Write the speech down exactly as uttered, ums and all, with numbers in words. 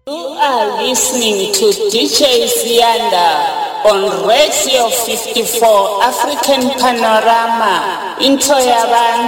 You are listening to D J Ziyanda on Radio fifty-four African Panorama, Into Yabantu.